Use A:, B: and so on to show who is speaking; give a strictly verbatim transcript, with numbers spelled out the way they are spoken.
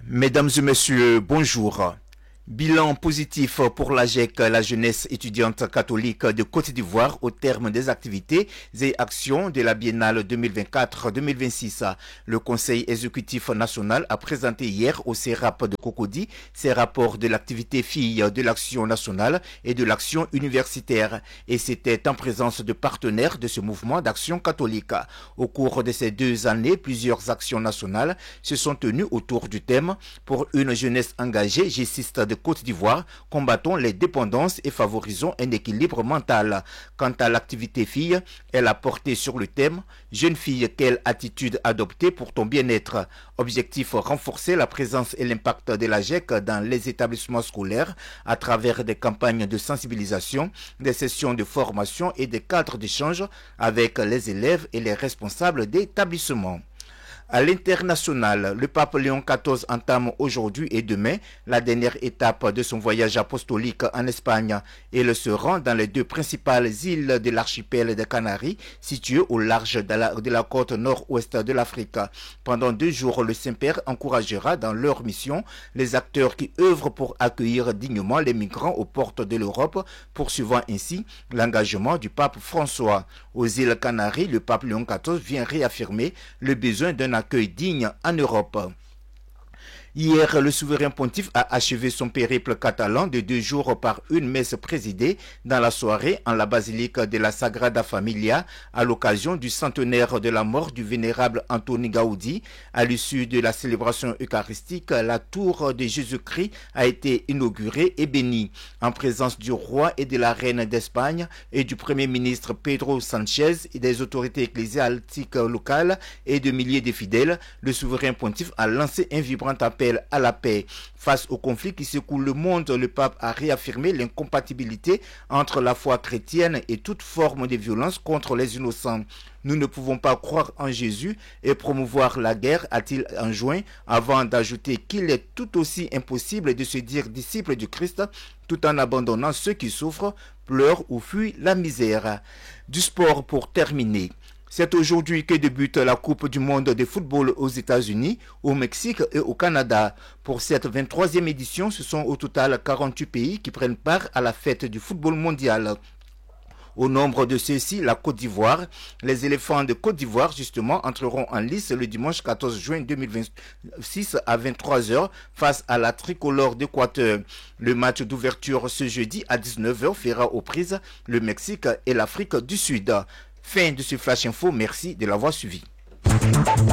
A: Mesdames et messieurs, bonjour. Bilan positif pour l'A G E C, la jeunesse étudiante catholique de Côte d'Ivoire, au terme des activités et actions de la Biennale deux mille vingt-quatre deux mille vingt-six. Le Conseil exécutif national a présenté hier au CERAP de Cocody ses rapports de l'activité fille de l'action nationale et de l'action universitaire. Et c'était en présence de partenaires de ce mouvement d'action catholique. Au cours de ces deux années, plusieurs actions nationales se sont tenues autour du thème « Pour une jeunesse engagée, gestiste de Côte d'Ivoire, combattons les dépendances et favorisons un équilibre mental. » Quant à l'activité fille, elle a porté sur le thème « Jeune fille, quelle attitude adopter pour ton bien-être ?» Objectif, renforcer la présence et l'impact de l'A G E C dans les établissements scolaires à travers des campagnes de sensibilisation, des sessions de formation et des cadres d'échange avec les élèves et les responsables d'établissements. À l'international, le pape Léon quatorze entame aujourd'hui et demain la dernière étape de son voyage apostolique en Espagne. Il se rend dans les deux principales îles de l'archipel des Canaries, situées au large de la, de la côte nord-ouest de l'Afrique. Pendant deux jours, le Saint-Père encouragera dans leur mission les acteurs qui œuvrent pour accueillir dignement les migrants aux portes de l'Europe, poursuivant ainsi l'engagement du pape François. Aux îles Canaries, le pape Léon quatorze vient réaffirmer le besoin d'un accueil digne en Europe. Hier, le souverain pontife a achevé son périple catalan de deux jours par une messe présidée dans la soirée en la basilique de la Sagrada Familia à l'occasion du centenaire de la mort du vénérable Antoni Gaudi. À l'issue de la célébration eucharistique, la tour de Jésus-Christ a été inaugurée et bénie en présence du roi et de la reine d'Espagne et du premier ministre Pedro Sanchez et des autorités ecclésiastiques locales et de milliers de fidèles. Le souverain pontife a lancé un vibrant appel à la paix. Face au conflit qui secoue le monde, le pape a réaffirmé l'incompatibilité entre la foi chrétienne et toute forme de violence contre les innocents. Nous ne pouvons pas croire en Jésus et promouvoir la guerre, a-t-il enjoint, avant d'ajouter qu'il est tout aussi impossible de se dire disciple du Christ tout en abandonnant ceux qui souffrent, pleurent ou fuient la misère. Du sport pour terminer. C'est aujourd'hui que débute la Coupe du monde de football aux États-Unis, au Mexique et au Canada. Pour cette vingt-troisième édition, ce sont au total quarante-huit pays qui prennent part à la fête du football mondial. Au nombre de ceux-ci, la Côte d'Ivoire. Les éléphants de Côte d'Ivoire, justement, entreront en lice le dimanche quatorze juin deux mille vingt-six à vingt-trois heures face à la tricolore d'Équateur. Le match d'ouverture ce jeudi à dix-neuf heures fera aux prises le Mexique et l'Afrique du Sud. Fin de ce Flash Info, merci de l'avoir suivi.